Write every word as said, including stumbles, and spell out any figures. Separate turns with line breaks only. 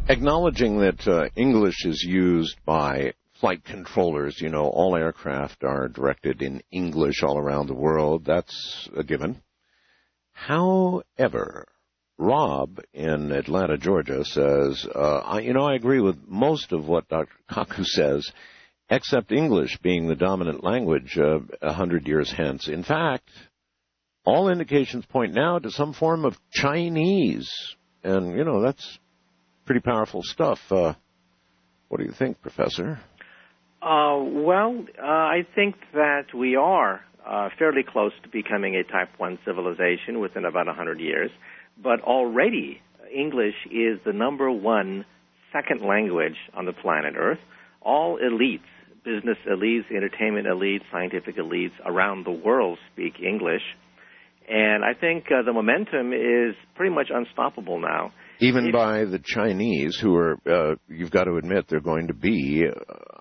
Acknowledging that uh, English is used by flight controllers, you know, all aircraft are directed in English all around the world. That's a given. However, Rob in Atlanta, Georgia says, uh, I, you know, I agree with most of what Doctor Kaku says, except English being the dominant language uh, a hundred years hence. In fact, all indications point now to some form of Chinese. And, you know, that's pretty powerful stuff. Uh, what do you think, Professor?
Uh, well, uh, I think that we are uh, fairly close to becoming a Type one civilization within about one hundred years. But already, English is the number one second language on the planet Earth. All elites, business elites, entertainment elites, scientific elites around the world speak English. And I think uh, the momentum is pretty much unstoppable now.
Even
it,
by the Chinese, who are, uh, you've got to admit, they're going to be